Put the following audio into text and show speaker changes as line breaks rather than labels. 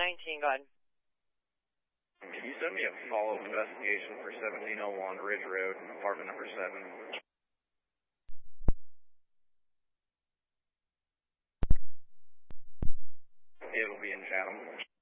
19, go ahead.
Can you send me a follow-up investigation for 1701 Ridge Road, apartment number 7? It'll be in Chatham.